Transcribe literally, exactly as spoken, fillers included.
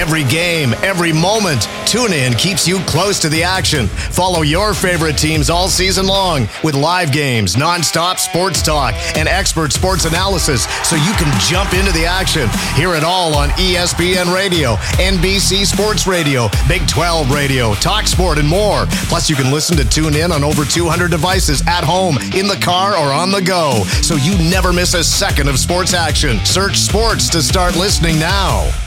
Every game, every moment, TuneIn keeps you close to the action. Follow your favorite teams all season long with live games, nonstop sports talk, and expert sports analysis so you can jump into the action. Hear it all on E S P N Radio, N B C Sports Radio, Big twelve Radio, TalkSport, and more. Plus, you can listen to TuneIn on over two hundred devices at home, in the car, or on the go, so you never miss a second of sports action. Search sports to start listening now.